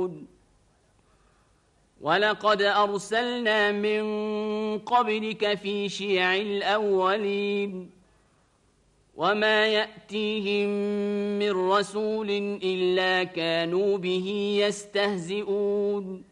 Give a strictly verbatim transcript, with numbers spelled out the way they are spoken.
يعلمون ولقد أرسلنا من قبلك في شيع الأولين وما يأتيهم من رسول إلا كانوا به يستهزئون